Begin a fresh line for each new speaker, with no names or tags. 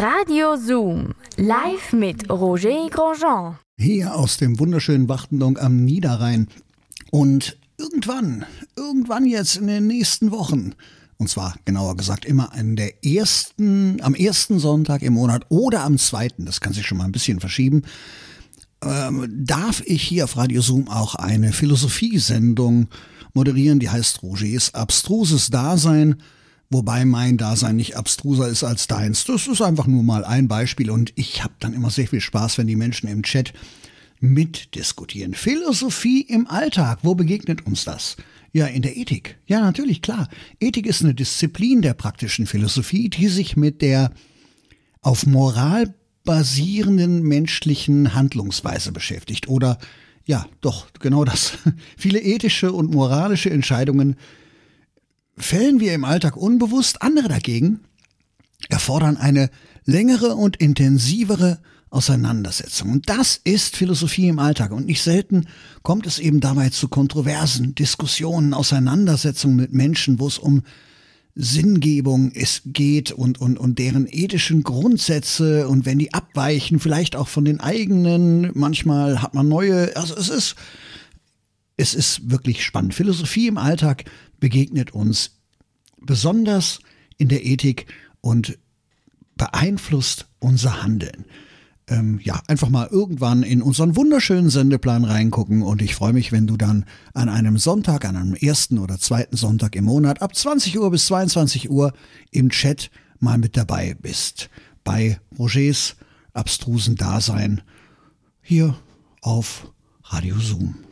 Radio Zoom, live mit Roger Grosjean.
Hier aus dem wunderschönen Wachtendonk am Niederrhein. Und irgendwann jetzt in den nächsten Wochen, und zwar genauer gesagt immer am ersten Sonntag im Monat oder am zweiten, das kann sich schon mal ein bisschen verschieben, darf ich hier auf Radio Zoom auch eine Philosophiesendung moderieren, die heißt Rogers abstruses Dasein. Wobei mein Dasein nicht abstruser ist als deins. Das ist einfach nur mal ein Beispiel und ich habe dann immer sehr viel Spaß, wenn die Menschen im Chat mitdiskutieren. Philosophie im Alltag, wo begegnet uns das? Ja, in der Ethik. Ja, natürlich, klar. Ethik ist eine Disziplin der praktischen Philosophie, die sich mit der auf Moral basierenden menschlichen Handlungsweise beschäftigt. Oder, ja, doch, genau das. Viele ethische und moralische Entscheidungen fällen wir im Alltag unbewusst, andere dagegen erfordern eine längere und intensivere Auseinandersetzung. Und das ist Philosophie im Alltag. Und nicht selten kommt es eben dabei zu Kontroversen, Diskussionen, Auseinandersetzungen mit Menschen, wo es um Sinngebung geht und deren ethischen Grundsätze und wenn die abweichen, vielleicht auch von den eigenen, manchmal hat man neue, also es ist wirklich spannend. Philosophie im Alltag begegnet uns besonders in der Ethik und beeinflusst unser Handeln. Einfach mal irgendwann in unseren wunderschönen Sendeplan reingucken und ich freue mich, wenn du dann an einem Sonntag, an einem ersten oder zweiten Sonntag im Monat ab 20 Uhr bis 22 Uhr im Chat mal mit dabei bist. Bei Rogers abstrusen Dasein hier auf Radio Zoom.